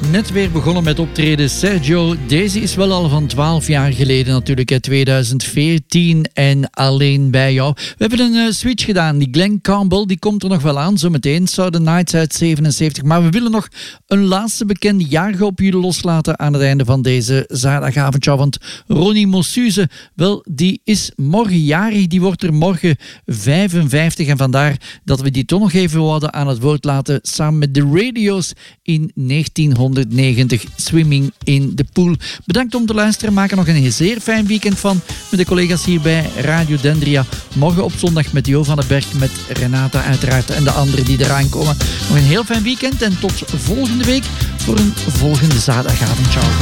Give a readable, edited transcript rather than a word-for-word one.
net weer begonnen met optreden. Sergio, deze is wel al van 12 jaar geleden natuurlijk, 2014 en Alleen bij jou. We hebben een switch gedaan. Die Glen Campbell, die komt er nog wel aan zometeen. Southern Nights uit 77. Maar we willen nog een laatste bekende jager op jullie loslaten aan het einde van deze zaterdagavond. Want Ronnie Mossuze, wel, die is morgen jarig. Die wordt er morgen 55. En vandaar dat we die toch nog even wouden aan het woord laten samen met de Radio's in 1990. Swimming in the Pool. Bedankt om te luisteren. Maak er nog een zeer fijn weekend van met de collega's hier bij Radio Dendria. Morgen op zondag met Jo van den Berg, met Renata uiteraard en de anderen die eraan komen. Nog een heel fijn weekend en tot volgende week voor een volgende zaterdagavond. Ciao.